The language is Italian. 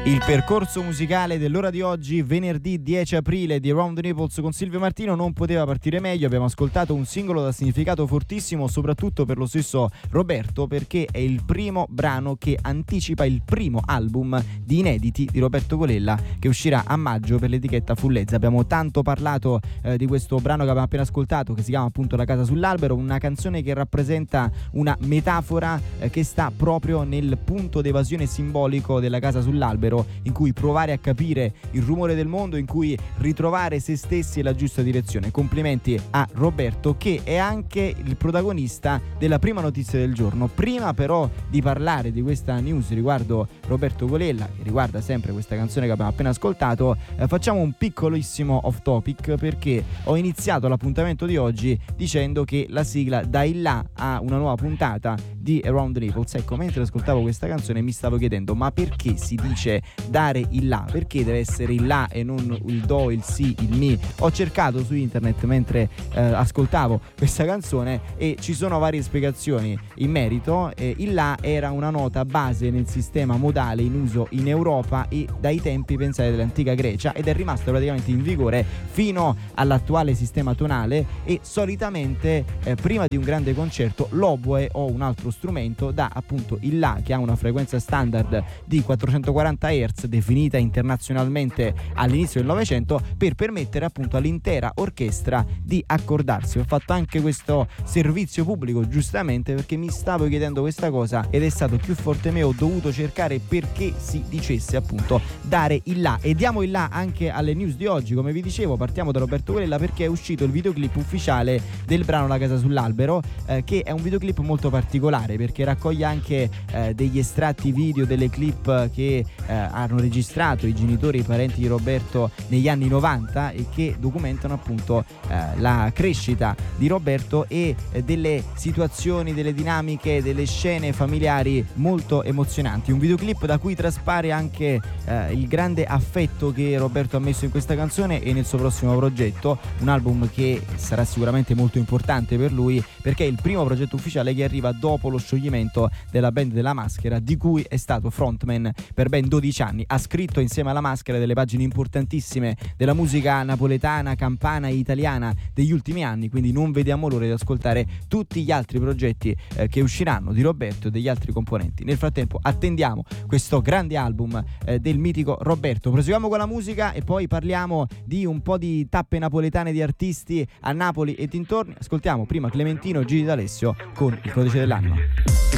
Il percorso musicale dell'ora di oggi, venerdì 10 aprile, di Around the Naples con Silvio Martino non poteva partire meglio. Abbiamo ascoltato un singolo dal significato fortissimo, soprattutto per lo stesso Roberto, perché è il primo brano che anticipa il primo album di inediti di Roberto Colella, che uscirà a maggio per l'etichetta Fullezza. Abbiamo tanto parlato di questo brano che abbiamo appena ascoltato, che si chiama appunto La casa sull'albero, una canzone che rappresenta una metafora che sta proprio nel punto d'evasione simbolico della casa sull'albero, in cui provare a capire il rumore del mondo, in cui ritrovare se stessi e la giusta direzione. Complimenti a Roberto, che è anche il protagonista della prima notizia del giorno. Prima però di parlare di questa news riguardo Roberto Colella, che riguarda sempre questa canzone che abbiamo appena ascoltato, facciamo un piccolissimo off topic, perché ho iniziato l'appuntamento di oggi dicendo che la sigla dà il là a una nuova puntata di Around the Naples. Ecco, mentre ascoltavo questa canzone mi stavo chiedendo: ma perché si dice dare il là? Perché deve essere il là e non il do, il sì, il mi? Ho cercato su internet mentre ascoltavo questa canzone e ci sono varie spiegazioni in merito. Il là era una nota base nel sistema modale in uso in Europa e dai tempi, pensate, dell'antica Grecia, ed è rimasto praticamente in vigore fino all'attuale sistema tonale. E solitamente prima di un grande concerto l'oboe o un altro strumento dà appunto il là, che ha una frequenza standard di 440 Hz definita internazionalmente all'inizio del Novecento, per permettere appunto all'intera orchestra di accordarsi. Ho fatto anche questo servizio pubblico giustamente perché mi stavo chiedendo questa cosa ed è stato più forte me, ho dovuto cercare perché si dicesse appunto dare il là. E diamo il là anche alle news di oggi. Come vi dicevo, partiamo da Roberto Colella perché è uscito il videoclip ufficiale del brano La casa sull'albero, che è un videoclip molto particolare perché raccoglie anche degli estratti video delle clip che hanno registrato i genitori e i parenti di Roberto negli anni 90 e che documentano appunto la crescita di Roberto e delle situazioni, delle dinamiche, delle scene familiari molto emozionanti. Un videoclip da cui traspare anche il grande affetto che Roberto ha messo in questa canzone e nel suo prossimo progetto, un album che sarà sicuramente molto importante per lui perché è il primo progetto ufficiale che arriva dopo lo scioglimento della band della Maschera, di cui è stato frontman per ben 12 anni. Ha scritto insieme alla Maschera delle pagine importantissime della musica napoletana, campana e italiana degli ultimi anni, quindi non vediamo l'ora di ascoltare tutti gli altri progetti che usciranno di Roberto e degli altri componenti. Nel frattempo attendiamo questo grande album del mitico Roberto. Proseguiamo con la musica e poi parliamo di un po' di tappe napoletane di artisti a Napoli e dintorni. Ascoltiamo prima Clementino e Gigi D'Alessio con Il codice dell'anno.